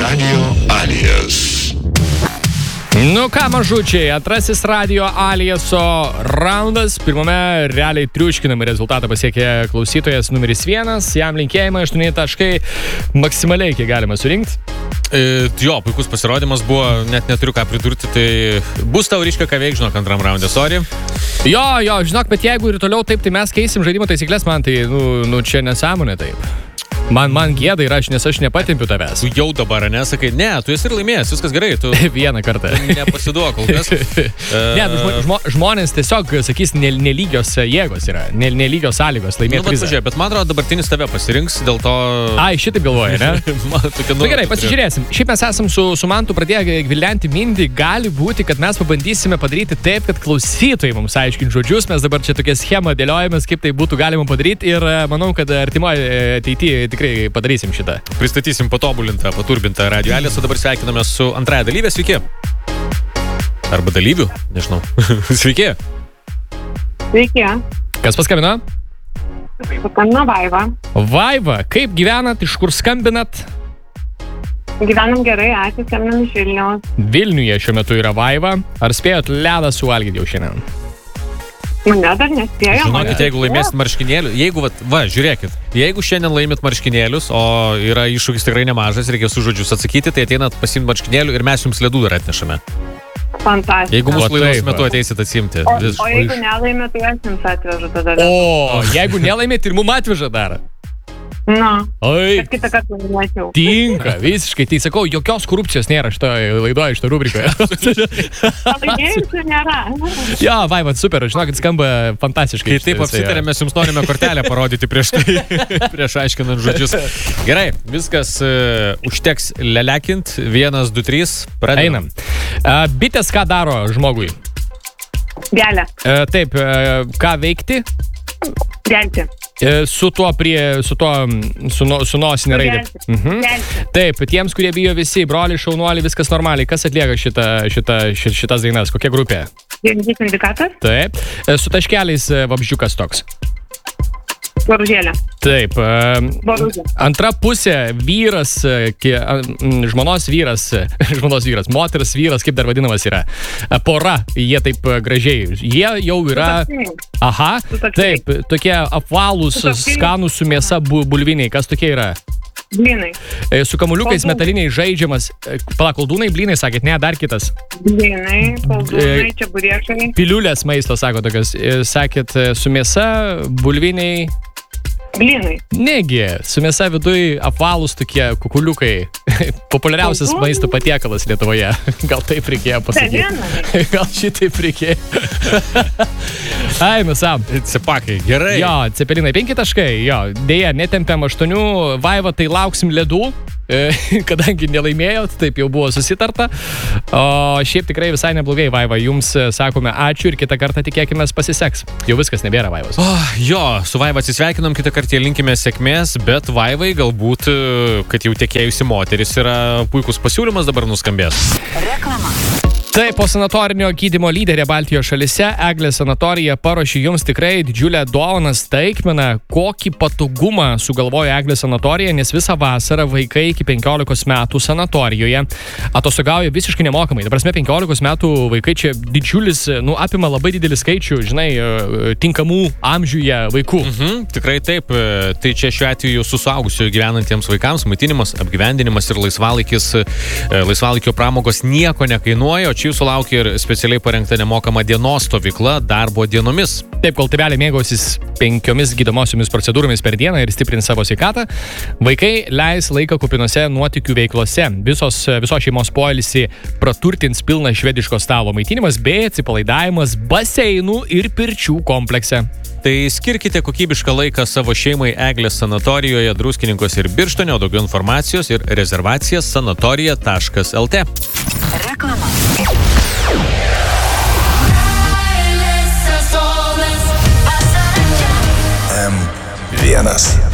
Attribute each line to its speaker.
Speaker 1: Radio Alias.
Speaker 2: Nu ką, mažučiai, antrasis Radio Aliaso raundas. Pirmame realiai triuškinamą rezultatą pasiekė klausytojas numeris 1. Jam linkėjimai 8 taškai maksimaliai, kiek galima surinkti.
Speaker 3: Jo, puikus pasirodymas buvo, net neturiu ką pridurti, tai bus tau ryškia ką veik, žinok, antram raundė, sorry.
Speaker 2: Jo, žinok, bet jeigu ir toliau taip, tai mes keisim žaidimo taisyklės, man tai, nu čia nesąmonė taip. Man gėda ir nes aš nepatimpiu tavęs.
Speaker 3: Tu jau dabar, nesakai, ne, tu esi ir laimėjęs, viskas gerai, tu
Speaker 2: vieną kartą.
Speaker 3: Nepasiduok kol kas.
Speaker 2: Ne, žmonės tiesiog, sakys, nelygios jėgos yra, nelygios sąlygos laimėti prizą.
Speaker 3: Bet man atrodo, dabartinis tave pasirinks, dėl to...
Speaker 2: Ai, šitaip galvoji, ne? Na gerai, pasižiūrėsim. Šiaip mes esam su Mantu pradėję gvildenti mintį, gali būti, kad mes pabandysime padaryti taip, kad klausytojai mums aiškint žodžius, mes dabar čia tokią schemą dėliojamės, kaip tai būtų galima padaryti ir manau, kad artimoje ateityje tikrai padarysim šitą.
Speaker 3: Pristatysim patobulintą, paturbintą Radio Aliasą, dabar sveikiname su antrąja dalyvė, sveiki. Arba dalyvių, nežinau. Sveiki.
Speaker 4: Sveiki.
Speaker 2: Kas paskambino?
Speaker 4: Paskambino Vaiva.
Speaker 2: Vaiva, kaip gyvenat, iš kur skambinat?
Speaker 4: Gyvenam gerai, ačiū, skambinam iš Vilniaus.
Speaker 2: Vilniuje šiuo metu yra Vaiva. Ar spėjot ledą suvalgyti jau šiandien?
Speaker 4: Ne, dar nespėjau.
Speaker 3: Žinokit, jeigu laimėsit marškinėlius, žiūrėkit, jeigu šiandien laimit marškinėlius, o yra iššūkis tikrai nemažas, reikės užžodžius atsakyti, tai ateinat pasiimti marškinėlių ir mes jums ledų dar atnešame.
Speaker 4: Fantastika.
Speaker 3: Jeigu mūsų laidos metu ateisit atsimti.
Speaker 4: O jeigu nelaimėt, tai aš jums atvežu tada.
Speaker 2: O jeigu nelaimėt ir mum atveža dar.
Speaker 4: Na,
Speaker 2: Oi,
Speaker 4: kitą kartą laimėčiau.
Speaker 2: tinka, visiškai. Tai sakau, jokios korupcijos nėra šitoje laidoje, šitoje rubrikoje.
Speaker 4: Laimėjusių nėra.
Speaker 2: Jo, Vaiva, super, žinokit, skamba fantastiškai.
Speaker 3: Kai taip apsitarėm, mes jums norime kortelę parodyti prieš tai, prieš aiškinant žodžius. Gerai, viskas užteks lelekint. 1, 2, 3, pradedam.
Speaker 2: Einam. Bitės ką daro žmogui?
Speaker 4: Gelė.
Speaker 2: Taip, ką veikti?
Speaker 4: Gelti.
Speaker 2: Su nosinė raidė.
Speaker 4: Gelti.
Speaker 2: Taip, tiems, kurie bijo visi, broliai, šaunuoliai, viskas normaliai. Kas atlieka šitas dainas? Kokia grupė?
Speaker 4: Dėmesys indikatas.
Speaker 2: Taip. Su taškeliais vabzdžiukas toks.
Speaker 4: Boružėlė.
Speaker 2: Taip.
Speaker 4: Boružė.
Speaker 2: Antra pusė, vyras, žmonos vyras, moters vyras, kaip dar vadinamas yra. Pora, jie taip gražiai. Jie jau yra... Aha, taip, tokie apvalūs, skanūs su mėsa bulviniai. Kas tokie yra?
Speaker 4: Blynai.
Speaker 2: Su kamuliukais metaliniai žaidžiamas. Pala, koldūnai, blynai, sakėt, ne, dar kitas.
Speaker 4: Blynai, koldūnai, čeburėkai.
Speaker 2: Piliulės maisto, sako tokios. Sakėt, su mėsa, bulviniai.
Speaker 4: Blynai.
Speaker 2: Negi, su mėsa viduj apvalūs tokie kukuliukai. Populiariausias maisto patiekalas Lietuvoje. Gal taip reikėjo pasakyti. Gal šitaip reikėjo. Ai, nusam.
Speaker 3: Cepakai, gerai.
Speaker 2: Jo, cepelinai, 5 taškai. Jo, dėja, netempiam 8. Vaiva, tai lauksim ledų. Kadangi nelaimėjot, taip jau buvo susitarta. O šiaip tikrai visai neblogai, Vaiva. Jums sakome ačiū ir kitą kartą tikėkime pasiseks. Jau viskas nebėra Vaivos.
Speaker 3: Jo, su Vaiva atsisveikinam, kitą kartą linkime sėkmės, bet Vaivai galbūt, kad jau tekėjusi moteris yra puikus pasiūlymas dabar nuskambės.
Speaker 5: Reklama.
Speaker 2: Taip, po sanatorinio gydymo lyderė Baltijos šalyse, Eglė sanatorija paruošė jums tikrai didžiulę dovaną staigmeną, kokį patogumą sugalvojo Eglė sanatorija, nes visą vasarą vaikai iki 15 metų sanatorijoje atostogauja visiškai nemokamai. Ta prasme, 15 metų vaikai čia didžiulis, apima labai didelį skaičių, žinai, tinkamų amžiuje vaikų.
Speaker 3: Tikrai taip, tai čia šiuo atveju su suaugusiu gyvenantiems vaikams maitinimas, apgyvendinimas ir laisvalaikio pramogos nieko nekainuoja, čia jūsų laukia ir specialiai parengta nemokama dienos stovykla darbo dienomis.
Speaker 2: Taip, kol tėveliai mėgausis 5 gydomosiomis procedūromis per dieną ir stiprins savo sveikatą, vaikai leis laiką kupinose nuotykių veiklose. Visos šeimos poilsį praturtins pilną švediško stalo maitinimas bei atsipalaidavimas baseinų ir pirčių komplekse.
Speaker 3: Tai skirkite kokybišką laiką savo šeimai Eglės sanatorijoje Druskininkuose ir Birštone, o daugiau informacijos ir rezervacijas sanatorija.lt.
Speaker 5: Reklama.
Speaker 1: M1